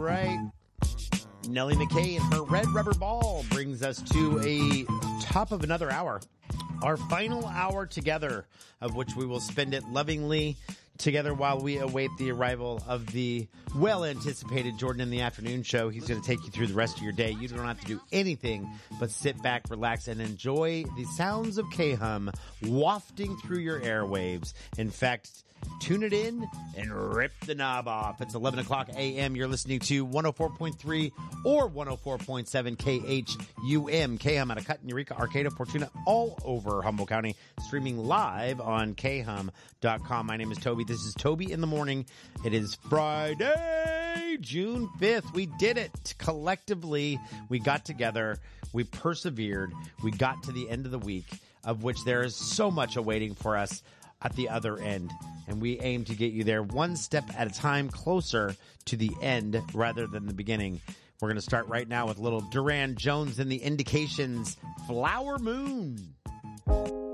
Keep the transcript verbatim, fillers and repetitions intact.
right. Nellie McKay and her Red Rubber Ball brings us to a top of another hour. Our final hour together, of which we will spend it lovingly together while we await the arrival of the well-anticipated Jordan in the Afternoon show. He's going to take you through the rest of your day. You don't have to do anything but sit back, relax, and enjoy the sounds of K-Hum wafting through your airwaves. In fact, tune it in and rip the knob off. It's eleven o'clock a.m. You're listening to one oh four point three or one oh four point seven K H U M. K-Hum out of Cut, Eureka, Arcata, Fortuna, all over Humboldt County. Streaming live on K hum dot com. My name is Toby. This is Toby in the Morning. It is Friday, June fifth. We did it. Collectively, we got together. We persevered. We got to the end of the week, of which there is so much awaiting for us at the other end. And we aim to get you there one step at a time, closer to the end rather than the beginning. We're going to start right now with little Duran Jones and the Indications, Flower Moon.